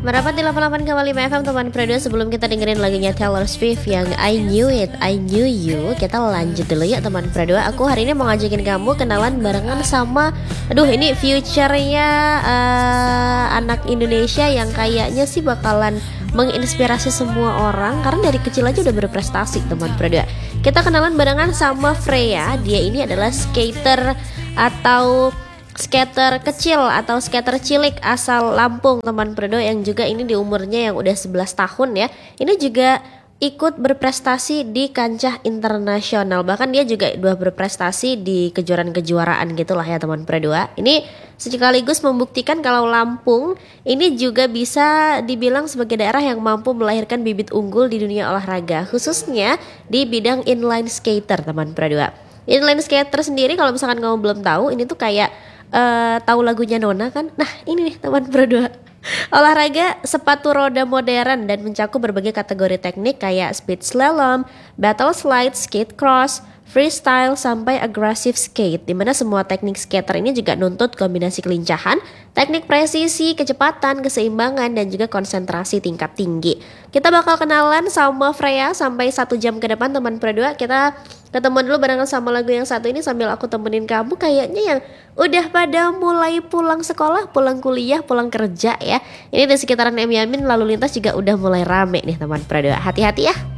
Merapat di 88,5 FM teman Pro2. Sebelum kita dengerin lagunya Taylor Swift yang I Knew It, I Knew You, kita lanjut dulu ya teman Pro2. Aku hari ini mau ngajakin kamu kenalan barengan sama ini future-nya anak Indonesia yang kayaknya sih bakalan menginspirasi semua orang karena dari kecil aja udah berprestasi teman Pro2. Kita kenalan barengan sama Freya. Dia ini adalah skater atau skater kecil atau skater cilik asal Lampung teman Pro2, yang juga ini di umurnya yang udah 11 tahun ya. Ini juga ikut berprestasi di kancah internasional. Bahkan dia juga udah berprestasi di kejuaraan-kejuaraan gitulah ya teman Pro2. Ini sekaligus membuktikan kalau Lampung ini juga bisa dibilang sebagai daerah yang mampu melahirkan bibit unggul di dunia olahraga, khususnya di bidang inline skater teman Pro2. Inline skater sendiri kalau misalkan kamu belum tahu, ini tuh kayak tahu lagunya Nona kan? Nah ini nih teman Pro2, olahraga sepatu roda modern dan mencakup berbagai kategori teknik kayak speed slalom, battle slide, skate cross, freestyle sampai aggressive skate, dimana semua teknik skater ini juga nuntut kombinasi kelincahan, teknik presisi, kecepatan, keseimbangan, dan juga konsentrasi tingkat tinggi. Kita bakal kenalan sama Freya sampai 1 jam ke depan teman Pro2. Kita ketemu dulu barengan sama lagu yang satu ini sambil aku temenin kamu kayaknya yang udah pada mulai pulang sekolah, pulang kuliah, pulang kerja ya. Ini di sekitaran M Yamin lalu lintas juga udah mulai rame nih teman Pro2. Hati-hati ya.